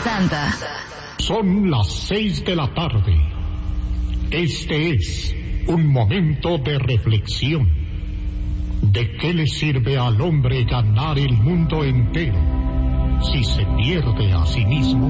Santa. Son las 6 de la tarde. Este es un momento de reflexión. ¿De qué le sirve al hombre ganar el mundo entero si se pierde a sí mismo?